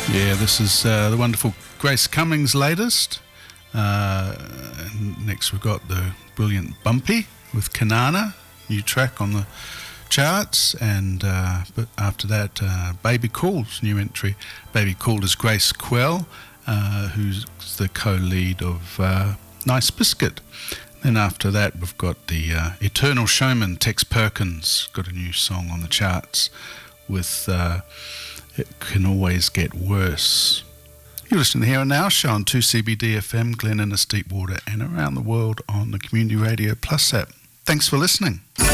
Yeah, this is the wonderful Grace Cummings' latest. And next we've got the brilliant Bumpy with Kanana, new track on the charts. And but after that, Baby Cool's new entry. Baby Cool is Grace Quell, who's the co-lead of Nice Biscuit. Then after that, we've got the Eternal Showman, Tex Perkins, got a new song on the charts with It Can Always Get Worse. You're listening to Here and Now show on 2CBD FM, Glen Innes, Deepwater, and around the world on the Community Radio Plus app. Thanks for listening.